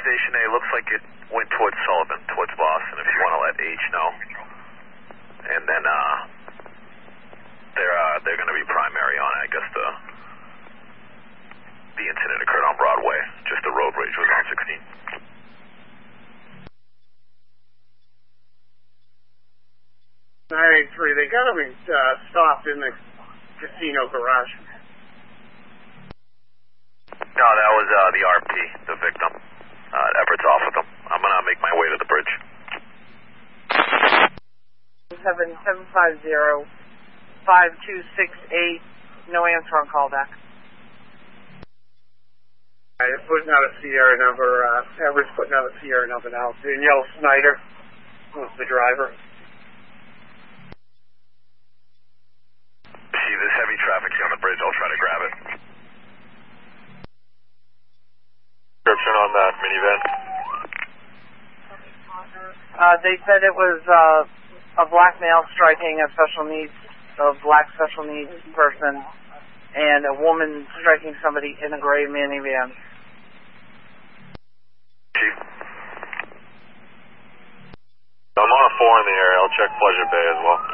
Station A, looks like it went towards Sullivan, towards Boston, if you want to let H know. And then, they're going to be primary on it. I guess the incident occurred on Broadway. Just the road rage was on 16. 983, they got to be stopped in the casino garage. No, that was the RP, the victim. Everett's off with them. I'm going to make my way to the bridge. 750-5268, no answer on callback. It's putting out a Sierra number, Everett's putting out a Sierra number now. Danielle Snyder was the driver. See, this heavy traffic here on the bridge, I'll try to grab it. Description on that minivan. They said it was a black male striking a black special needs person, and a woman striking somebody in a gray minivan. Chief. I'm on a 4 in the area. I'll check Pleasure Bay as well.